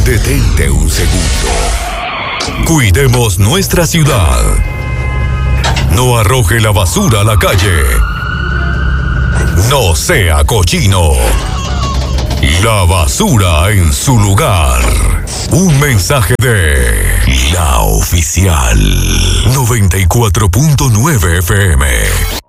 Detente un segundo. Cuidemos nuestra ciudad. No arroje la basura a la calle. No sea cochino. La basura en su lugar. Un mensaje de La Oficial 94.9 FM.